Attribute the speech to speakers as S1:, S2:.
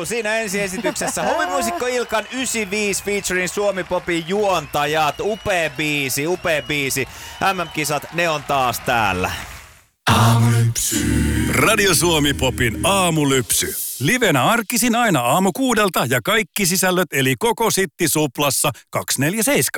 S1: Siinä ensiesityksessä hovimuusikko Ilkan 95 featuring Suomi Popin juontajat. Upea biisi. MM-kisat, ne on taas täällä.
S2: Aamulypsy. Radio Suomi Popin aamulypsy. Livenä arkisin aina aamu 6 ja kaikki sisällöt eli koko sitti suplassa 247.